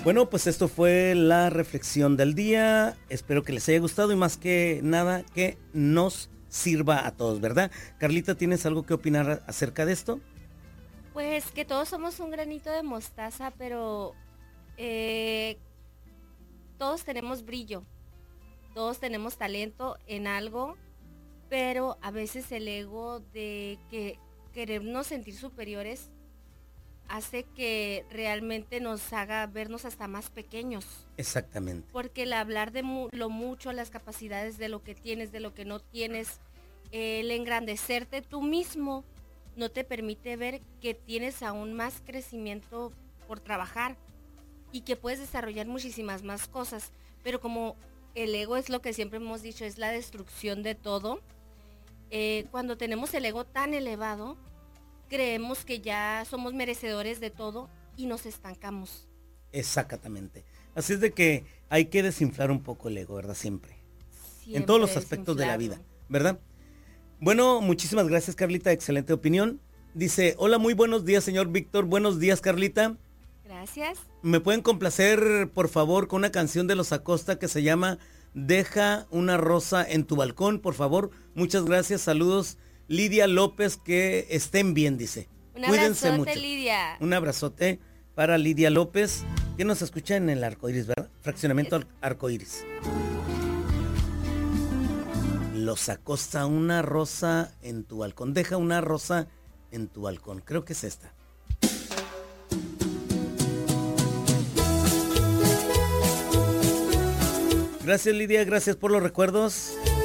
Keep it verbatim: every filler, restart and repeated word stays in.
Bueno, pues esto fue la reflexión del día. Espero que les haya gustado y más que nada que nos sirva a todos, ¿verdad? Carlita, ¿tienes algo que opinar acerca de esto? Pues que todos somos un granito de mostaza, pero eh, todos tenemos brillo, todos tenemos talento en algo, pero a veces el ego de que querernos sentir superiores hace que realmente nos haga vernos hasta más pequeños. Exactamente. Porque el hablar de mu- lo mucho, las capacidades de lo que tienes, de lo que no tienes, eh, el engrandecerte tú mismo, no te permite ver que tienes aún más crecimiento por trabajar y que puedes desarrollar muchísimas más cosas. Pero como el ego es lo que siempre hemos dicho, es la destrucción de todo, eh, cuando tenemos el ego tan elevado, creemos que ya somos merecedores de todo y nos estancamos. Exactamente. Así es de que hay que desinflar un poco el ego, ¿verdad? Siempre. Siempre En todos los aspectos de la vida, ¿verdad? Bueno, muchísimas gracias, Carlita. Excelente opinión. Dice, hola, muy buenos días, señor Víctor. Buenos días, Carlita. Gracias. ¿Me pueden complacer, por favor, con una canción de Los Acosta que se llama Deja una rosa en tu balcón, por favor? Muchas gracias. Saludos. Lidia López, que estén bien, dice. Un Cuídense abrazote, mucho. Lidia. Un abrazote para Lidia López, que nos escucha en el Arcoíris, ¿verdad? Fraccionamiento Ar- Arcoíris. Los Acosta, una rosa en tu balcón. Deja una rosa en tu balcón. Creo que es esta. Gracias, Lidia. Gracias por los recuerdos.